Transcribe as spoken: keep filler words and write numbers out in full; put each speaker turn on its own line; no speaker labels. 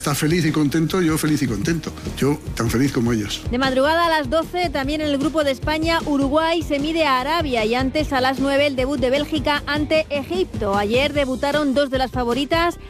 Está feliz y contento, yo feliz y contento. Yo tan feliz como ellos.
De madrugada a las doce, también en el grupo de España, Uruguay se mide a Arabia y antes a las nueve el debut de Bélgica ante Egipto. Ayer debutaron dos de las favoritas,